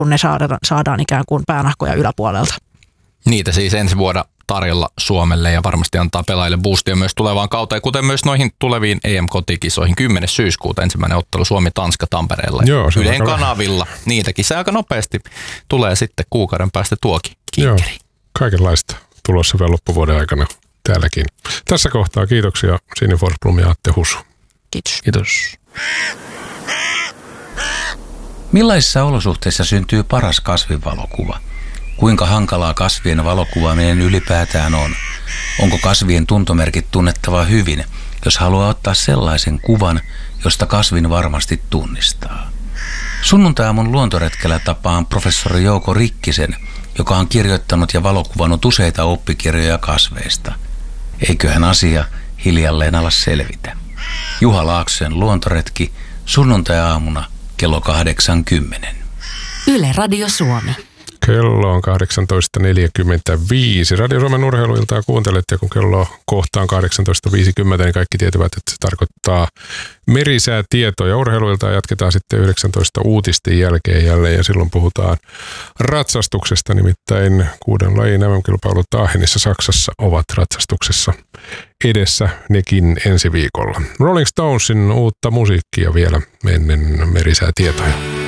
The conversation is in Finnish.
kun ne saadaan ikään kuin päänahkoja yläpuolelta. Niitä siis ensi vuonna tarjolla Suomelle ja varmasti antaa pelaajille boostia myös tulevaan kauteen, kuten myös noihin tuleviin EM-kotikisoihin. 10. syyskuuta ensimmäinen ottelu Suomi-Tanska Tampereella. Joo, Ylen kanavilla. Niitäkin se aika nopeasti tulee sitten kuukauden päästä tuokin kinkkeri. Joo, kaikenlaista tulossa vielä loppuvuoden aikana täälläkin. Tässä kohtaa kiitoksia Siini Forsblom ja Atte Husu. Kiitos. Kiitos. Millaisissa olosuhteissa syntyy paras kasvinvalokuva? Kuinka hankalaa kasvien valokuvaaminen ylipäätään on? Onko kasvien tuntomerkit tunnettava hyvin, jos haluaa ottaa sellaisen kuvan, josta kasvin varmasti tunnistaa? Sunnuntai-aamun luontoretkellä tapaan professori Jouko Rikkisen, joka on kirjoittanut ja valokuvannut useita oppikirjoja kasveista. Eiköhän asia hiljalleen ala selvitä. Juha Laaksosen luontoretki sunnuntai-aamuna kello 8:10. Yle Radio Suomi. Kello on 18.45. Radio Suomen urheiluiltaa kuuntelet, ja kun kello kohtaan 18.50, niin kaikki tietävät, että se tarkoittaa merisäätietoja. Urheiluilta jatketaan sitten 19 uutisten jälkeen jälleen, ja silloin puhutaan ratsastuksesta. Nimittäin 6 lajin MM-kilpailut Aachenissa Saksassa ovat ratsastuksessa edessä nekin ensi viikolla. Rolling Stonesin uutta musiikkia vielä ennen merisäätietoja.